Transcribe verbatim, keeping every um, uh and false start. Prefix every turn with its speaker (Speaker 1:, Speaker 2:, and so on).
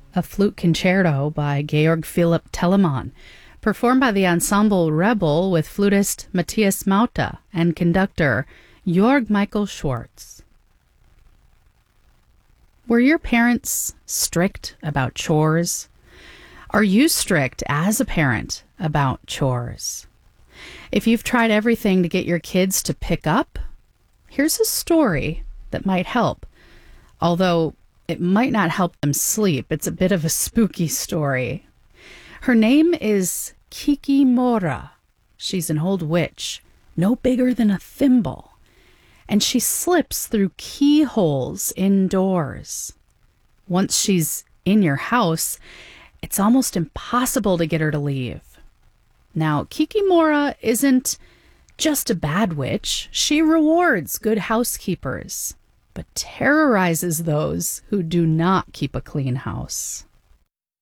Speaker 1: a flute concerto by Georg Philipp Telemann, performed by the ensemble Rebel with flutist Matthias Mauta and conductor Jörg Michael Schwartz. Were your parents strict about chores? Are you strict as a parent about chores? If you've tried everything to get your kids to pick up, here's a story that might help. Although it might not help them sleep, it's a bit of a spooky story. Her name is Kikimora. She's an old witch, no bigger than a thimble, and she slips through keyholes indoors. Once she's in your house, it's almost impossible to get her to leave. Now, Kikimora isn't just a bad witch. She rewards good housekeepers, but terrorizes those who do not keep a clean house.